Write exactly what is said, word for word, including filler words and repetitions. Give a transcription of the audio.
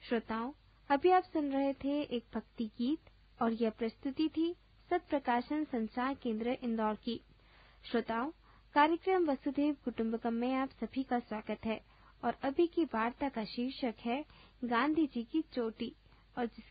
श्रोताओं, अभी आप सुन रहे थे एक भक्ति गीत और यह प्रस्तुति थी सत प्रकाशन संचार केंद्र इंदौर की। श्रोताओं, कार्यक्रम वसुधैव कुटुंबकम में आप सभी का स्वागत है और अभी की वार्ता का शीर्षक है गांधी जी की चोटी और जिस